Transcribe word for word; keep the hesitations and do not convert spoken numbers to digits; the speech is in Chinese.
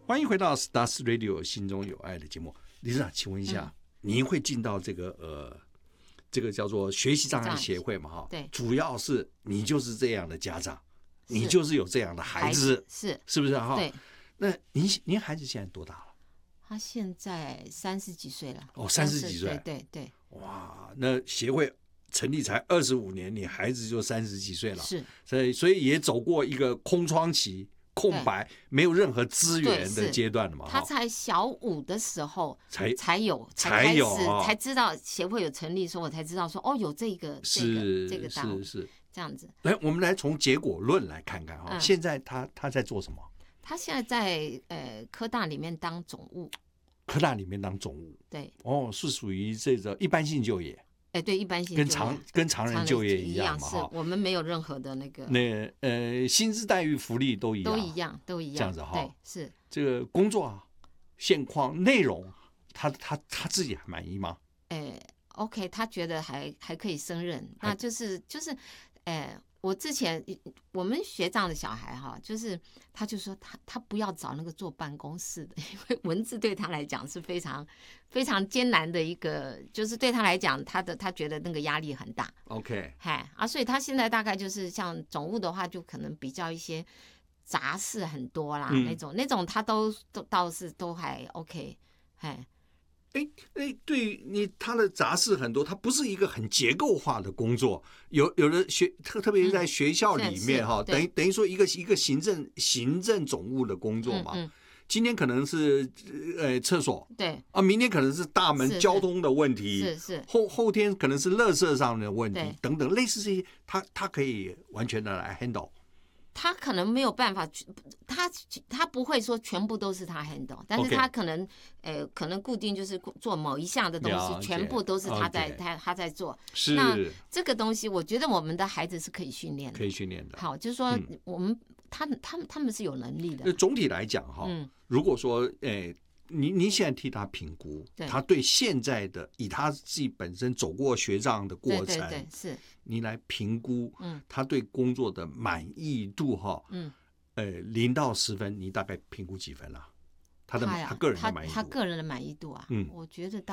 欢迎回到 Stars Radio 心中有爱的节目。理事长，请问一下，嗯、您会进到这个呃，这个叫做学习障碍协会嘛？哈， 对， 主要是你就是这样的家长，你就是有这样的孩子， 孩子是是不是哈？ 对。 那您您孩子现在多大了？ 他现在三十几岁了。 哦，三十几岁， 对对对。 哇，那协会成立才二十五年，你孩子就三十几岁了， 是， 所以所以也走过一个空窗期。空白没有任何资源的阶段了嘛？ 他才小五的时候才才有才有才, 才知道协会有成立，说我才知道说哦有这个是这个这个是是这样子。 来，我们来从结果论来看看哈、嗯，现在他他在做什么？ 他现在在呃科大里面当总务。 科大里面当总务， 对， 哦，是属于这个一般性就业。 哎，对，一般性跟常跟常人就业一样嘛， 是我们没有任何的那个那呃薪资待遇福利都一样， 都一样，都一样， 这样子哈。 对，是这个工作啊，现况内容，他他他自己还满意吗？ 哎 ，OK， 他觉得还还可以胜任，那就是就是，哎。我之前我们学长的小孩哈，就是他就说他他不要找那个坐办公室的，因为文字对他来讲是非常非常艰难的一个，就是对他来讲，他的他觉得那个压力很大。 OK， 嗨啊，所以他现在大概就是像总务的话，就可能比较一些杂事很多啦，嗯、那种那种他都都倒是都还 OK， 嗨。 哎哎，对你他的杂事很多，他不是一个很结构化的工作。有有的学特特别是在学校里面哈、嗯，等于等于说一个一个行政行政总务的工作嘛。嗯嗯、今天可能是呃厕所， 对啊，明天可能是大门交通的问题， 是是后后天可能是垃圾上的问题等等，类似这些，他他可以完全的来 handle。 他可能没有办法，他他不会说全部都是他 handle， 但是他可能、okay. 呃可能固定就是做某一项的东西，全部都是他在、okay. 他他在做。 是那这个东西，我觉得我们的孩子是可以训练的， 可以训练的。 好，就是说我们、嗯、他们他们他们是有能力的。 那总体来讲哈、嗯，如果说诶。你你现在替他评估，他对现在的以他自己本身走过学障的过程， 对对对是， 你来评估，嗯，他对工作的满意度哈，嗯，呃，零到十分，你大概评估几分了？他的他个人的满意度， 他他个人的满意度啊，嗯，我觉得大。